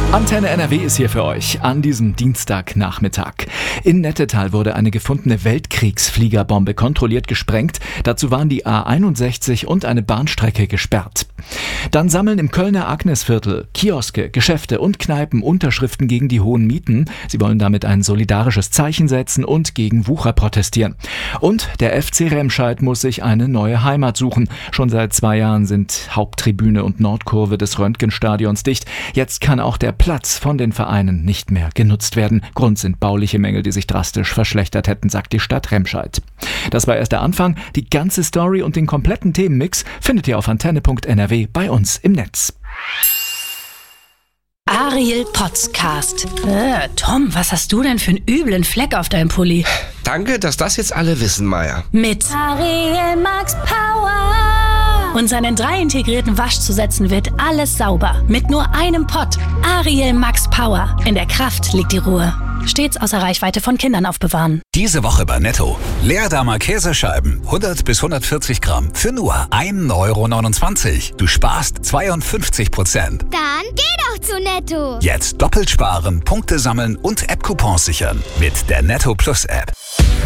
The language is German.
Antenne NRW ist hier für euch an diesem Dienstagnachmittag. In Nettetal wurde eine gefundene Weltkriegsfliegerbombe kontrolliert gesprengt. Dazu waren die A61 und eine Bahnstrecke gesperrt. Dann sammeln im Kölner Agnesviertel Kioske, Geschäfte und Kneipen Unterschriften gegen die hohen Mieten. Sie wollen damit ein solidarisches Zeichen setzen und gegen Wucher protestieren. Und der FC Remscheid muss sich eine neue Heimat suchen. Schon seit 2 Jahren sind Haupttribüne und Nordkurve des Röntgenstadions dicht. Jetzt kann auch der Platz von den Vereinen nicht mehr genutzt werden. Grund sind bauliche Mängel, die sich drastisch verschlechtert hätten, sagt die Stadt Remscheid. Das war erst der Anfang. Die ganze Story und den kompletten Themenmix findet ihr auf antenne.nrw bei uns im Netz. Ariel Podcast. Tom, was hast du denn für einen üblen Fleck auf deinem Pulli? Danke, dass das jetzt alle wissen, Maya. Mit Ariel Max Power. Und seinen 3 integrierten Waschzusätzen wird alles sauber. Mit nur einem Pott. Ariel Max Power. In der Kraft liegt die Ruhe. Stets außer Reichweite von Kindern aufbewahren. Diese Woche bei Netto. Leerdammer Käsescheiben, 100 bis 140 Gramm, für nur 1,29 €. Du sparst 52%. Dann geh doch zu Netto. Jetzt doppelt sparen, Punkte sammeln und App-Coupons sichern. Mit der Netto Plus App.